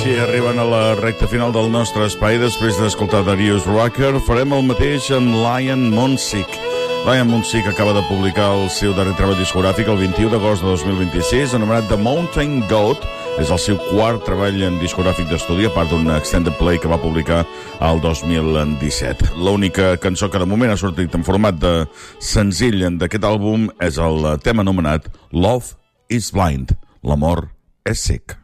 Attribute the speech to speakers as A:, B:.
A: Així arriben a la recta final del nostre espai. Després d'escoltar Darius Rucker, farem el mateix amb Liam Monsig. Liam Monsig acaba de publicar el seu darrer treball discogràfic el 21 d'agost de 2026, anomenat The Mountain Goat. És el seu quart treball en discogràfic d'estudi, a part d'un extended play que va publicar el 2017. L'única cançó que de moment ha sortit en format de senzill d'aquest àlbum és el tema anomenat Love is Blind. L'amor és cec.